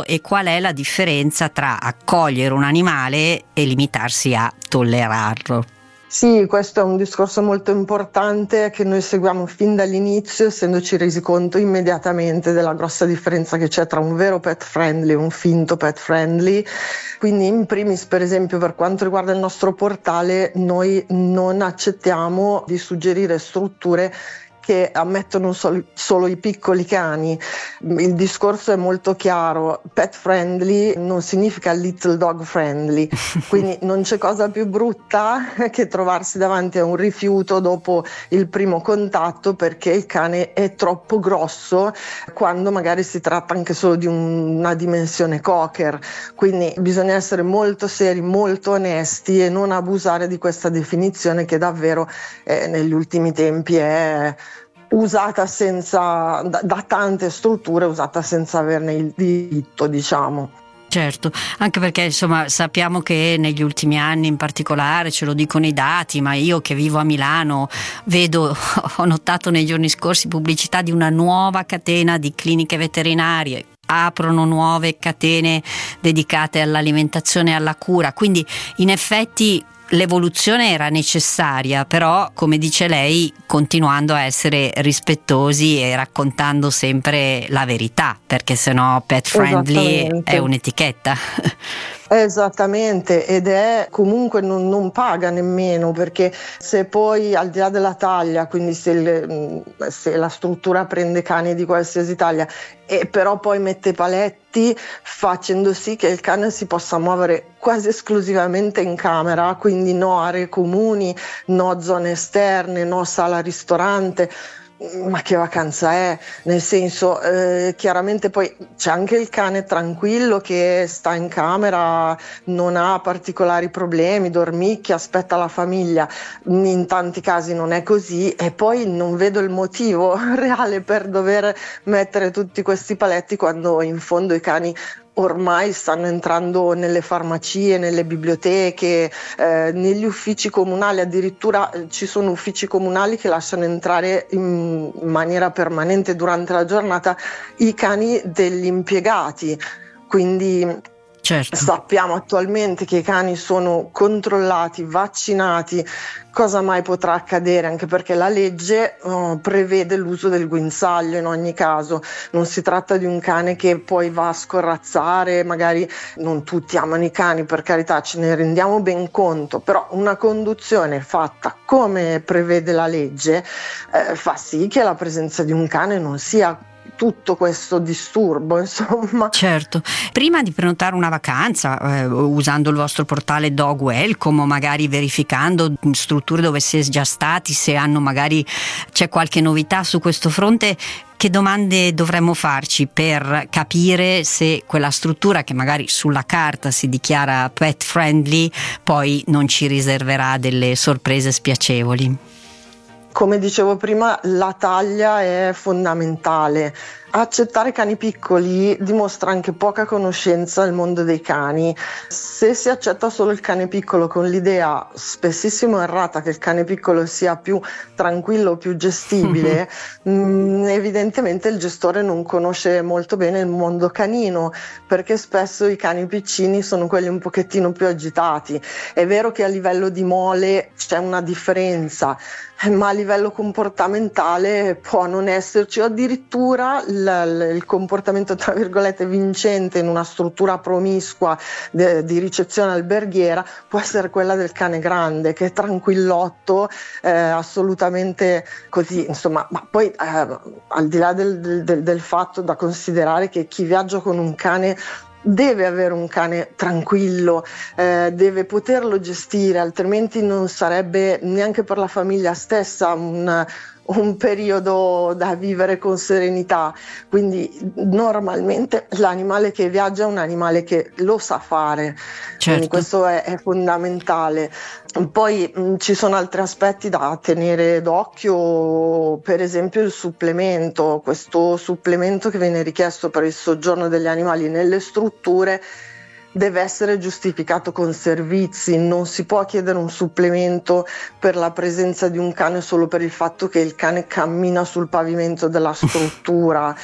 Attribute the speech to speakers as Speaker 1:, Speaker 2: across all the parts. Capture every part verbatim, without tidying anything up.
Speaker 1: rispetto e qual è la differenza tra accogliere un animale e limitarsi a tollerarlo.
Speaker 2: Sì, questo è un discorso molto importante che noi seguiamo fin dall'inizio, essendoci resi conto immediatamente della grossa differenza che c'è tra un vero pet friendly e un finto pet friendly. Quindi in primis, per esempio, per quanto riguarda il nostro portale, noi non accettiamo di suggerire strutture che ammettono sol- solo i piccoli cani. Il discorso è molto chiaro: pet friendly non significa little dog friendly, quindi non c'è cosa più brutta che trovarsi davanti a un rifiuto dopo il primo contatto perché il cane è troppo grosso, quando magari si tratta anche solo di un- una dimensione cocker. Quindi bisogna essere molto seri, molto onesti e non abusare di questa definizione che davvero eh, negli ultimi tempi è usata senza, da, da tante strutture, usata senza averne il diritto, diciamo.
Speaker 1: Certo, anche perché insomma sappiamo che negli ultimi anni in particolare, ce lo dicono i dati, ma io che vivo a Milano vedo, ho notato nei giorni scorsi pubblicità di una nuova catena di cliniche veterinarie, aprono nuove catene dedicate all'alimentazione e alla cura, quindi in effetti l'evoluzione era necessaria, però come dice lei continuando a essere rispettosi e raccontando sempre la verità, perché sennò pet friendly è un'etichetta.
Speaker 2: Esattamente, ed è comunque non, non paga nemmeno, perché se poi al di là della taglia, quindi se, le, se la struttura prende cani di qualsiasi taglia e però poi mette paletti, facendo sì che il cane si possa muovere quasi esclusivamente in camera, quindi no aree comuni, no zone esterne, no sala ristorante. Ma che vacanza è? Nel senso, eh, chiaramente poi c'è anche il cane tranquillo che sta in camera, non ha particolari problemi, dormicchia, aspetta la famiglia. In tanti casi non è così e poi non vedo il motivo reale per dover mettere tutti questi paletti quando in fondo i cani ormai stanno entrando nelle farmacie, nelle biblioteche, eh, negli uffici comunali. Addirittura eh, ci sono uffici comunali che lasciano entrare in maniera permanente durante la giornata i cani degli impiegati. Quindi certo, sappiamo attualmente che i cani sono controllati, vaccinati. Cosa mai potrà accadere? Anche perché la legge oh, prevede l'uso del guinzaglio in ogni caso. Non si tratta di un cane che poi va a scorrazzare, magari non tutti amano i cani, per carità, ce ne rendiamo ben conto, però una conduzione fatta come prevede la legge eh, fa sì che la presenza di un cane non sia tutto questo disturbo, insomma.
Speaker 1: Certo, prima di prenotare una vacanza eh, usando il vostro portale Dog Welcome o magari verificando strutture dove si è già stati, se hanno magari c'è qualche novità su questo fronte, che domande dovremmo farci per capire se quella struttura che magari sulla carta si dichiara pet friendly poi non ci riserverà delle sorprese spiacevoli?
Speaker 2: Come dicevo prima, la taglia è fondamentale. Accettare cani piccoli dimostra anche poca conoscenza del mondo dei cani. Se si accetta solo il cane piccolo con l'idea spessissimo errata che il cane piccolo sia più tranquillo, più gestibile, mh, evidentemente il gestore non conosce molto bene il mondo canino, perché spesso i cani piccini sono quelli un pochettino più agitati. È vero che a livello di mole c'è una differenza, ma a livello comportamentale può non esserci, o addirittura il, il comportamento tra virgolette vincente in una struttura promiscua de, di ricezione alberghiera può essere quella del cane grande, che è tranquillotto, eh, assolutamente così, insomma. Ma poi eh, al di là del, del, del fatto da considerare che chi viaggia con un cane deve avere un cane tranquillo, eh, deve poterlo gestire, altrimenti non sarebbe neanche per la famiglia stessa un, un periodo da vivere con serenità. Quindi normalmente l'animale che viaggia è un animale che lo sa fare, certo. Quindi questo è, è fondamentale. Poi mh, ci sono altri aspetti da tenere d'occhio, per esempio il supplemento, questo supplemento che viene richiesto per il soggiorno degli animali nelle strutture deve essere giustificato con servizi, non si può chiedere un supplemento per la presenza di un cane solo per il fatto che il cane cammina sul pavimento della struttura.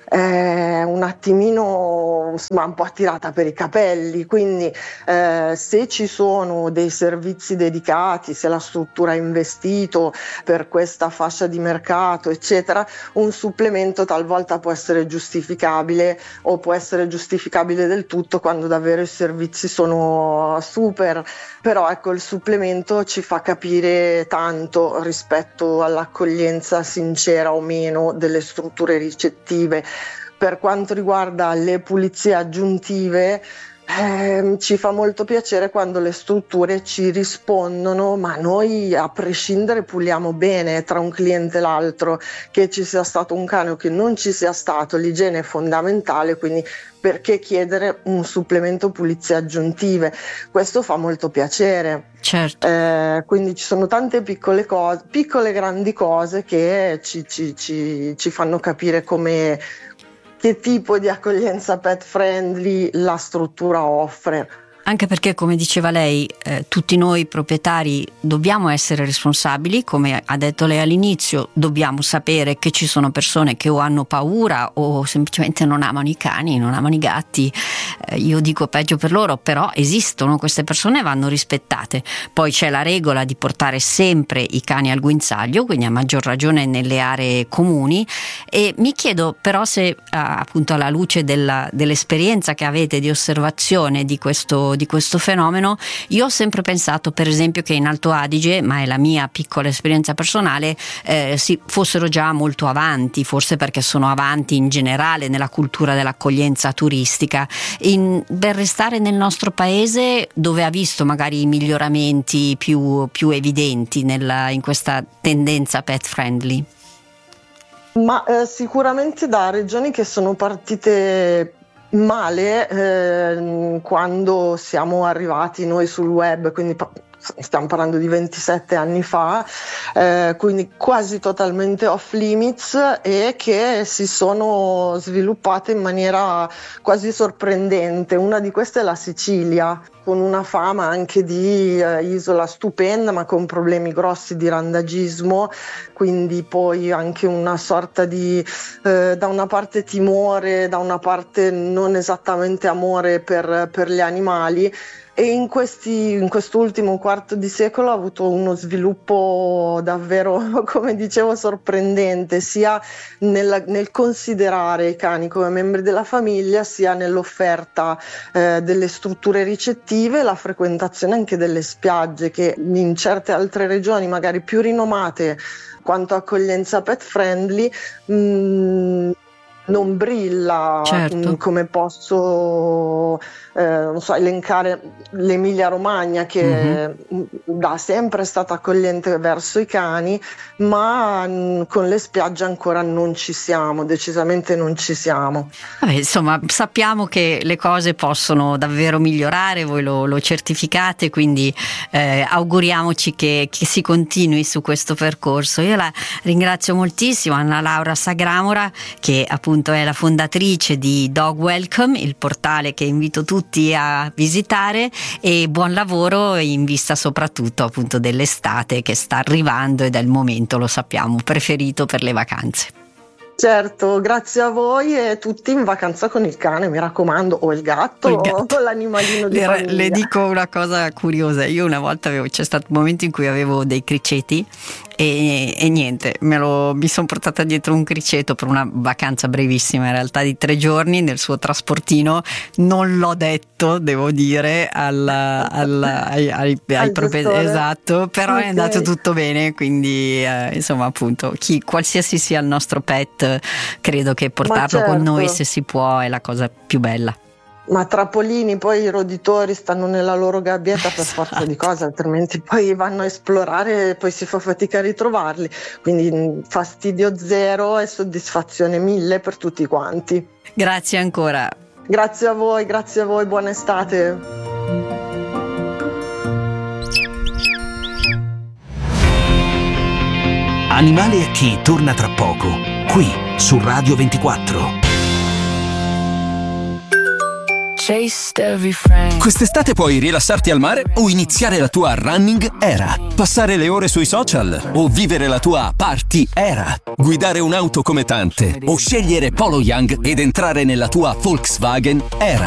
Speaker 2: è un attimino, insomma, un po' attirata per i capelli, quindi eh, se ci sono dei servizi dedicati, se la struttura ha investito per questa fascia di mercato, eccetera, un supplemento talvolta può essere giustificabile o può essere giustificabile del tutto quando davvero i servizi sono super, però ecco, il supplemento ci fa capire tanto rispetto all'accoglienza sincera o meno delle strutture ricettive. Per quanto riguarda le pulizie aggiuntive, Eh, ci fa molto piacere quando le strutture ci rispondono, ma noi a prescindere puliamo bene tra un cliente e l'altro, che ci sia stato un cane o che non ci sia stato, l'igiene è fondamentale, quindi perché chiedere un supplemento pulizie aggiuntive? Questo fa molto piacere.
Speaker 1: Certo.
Speaker 2: Eh, quindi ci sono tante piccole cose, piccole grandi cose che ci, ci, ci, ci fanno capire come che tipo di accoglienza pet friendly la struttura offre.
Speaker 1: Anche perché, come diceva lei, eh, tutti noi proprietari dobbiamo essere responsabili, come ha detto lei all'inizio, dobbiamo sapere che ci sono persone che o hanno paura o semplicemente non amano i cani, non amano i gatti, eh, io dico peggio per loro, però esistono queste persone e vanno rispettate. Poi c'è la regola di portare sempre i cani al guinzaglio, quindi a maggior ragione nelle aree comuni, e mi chiedo però se appunto alla luce della, dell'esperienza che avete di osservazione di questo di questo fenomeno, io ho sempre pensato per esempio che in Alto Adige, ma è la mia piccola esperienza personale, eh, si fossero già molto avanti, forse perché sono avanti in generale nella cultura dell'accoglienza turistica. In, per restare nel nostro paese, dove ha visto magari i miglioramenti più, più evidenti nella, in questa tendenza pet friendly?
Speaker 2: Ma eh, sicuramente da regioni che sono partite male eh, quando siamo arrivati noi sul web, quindi pa- stiamo parlando di ventisette anni fa, eh, quindi quasi totalmente off limits, e che si sono sviluppate in maniera quasi sorprendente. Una di queste è la Sicilia, con una fama anche di eh, isola stupenda, ma con problemi grossi di randagismo, quindi poi anche una sorta di eh, da una parte timore, da una parte non esattamente amore per, per gli animali. E in, questi, in quest'ultimo quarto di secolo ha avuto uno sviluppo davvero, come dicevo, sorprendente, sia nel, nel considerare i cani come membri della famiglia, sia nell'offerta eh, delle strutture ricettive, la frequentazione anche delle spiagge, che in certe altre regioni magari più rinomate quanto accoglienza pet friendly mh, non brilla.
Speaker 1: Certo.
Speaker 2: Come posso eh, non so, elencare l'Emilia Romagna, che mm-hmm. da sempre è stata accogliente verso i cani, ma mh, con le spiagge ancora non ci siamo, decisamente non ci siamo.
Speaker 1: Vabbè, insomma, sappiamo che le cose possono davvero migliorare, voi lo, lo certificate, quindi eh, auguriamoci che, che si continui su questo percorso. Io la ringrazio moltissimo, Anna Laura Sagramora, che appunto è la fondatrice di Dog Welcome, il portale che invito tutti a visitare, e buon lavoro in vista soprattutto appunto dell'estate che sta arrivando ed è il momento, lo sappiamo, preferito per le vacanze.
Speaker 2: Certo, grazie a voi, e tutti in vacanza con il cane, mi raccomando, o il gatto, il gatto. o l'animalino di
Speaker 1: le,
Speaker 2: famiglia.
Speaker 1: Le dico una cosa curiosa, io una volta avevo, c'è stato un momento in cui avevo dei criceti e, e niente, me lo, mi sono portata dietro un criceto per una vacanza brevissima, in realtà di tre giorni, nel suo trasportino. Non l'ho detto, devo dire, al, al, ai, ai, ai
Speaker 2: Al
Speaker 1: proprietari, esatto, però
Speaker 2: okay.
Speaker 1: È andato tutto bene, quindi eh, insomma appunto chi, qualsiasi sia il nostro pet, credo che portarlo
Speaker 2: certo.
Speaker 1: con noi, se si può, è la cosa più bella.
Speaker 2: Ma trapolini, poi i roditori stanno nella loro gabbietta per
Speaker 1: Esatto.
Speaker 2: forza di cose, altrimenti poi vanno a esplorare e poi si fa fatica a ritrovarli. Quindi fastidio zero e soddisfazione mille per tutti quanti.
Speaker 1: Grazie ancora.
Speaker 2: Grazie a voi, grazie a voi, buona estate.
Speaker 3: Animale e chi torna tra poco, qui su Radio ventiquattro. Quest'estate puoi rilassarti al mare o iniziare la tua running era. Passare le ore sui social o vivere la tua party era. Guidare un'auto come tante o scegliere Polo Young ed entrare nella tua Volkswagen era.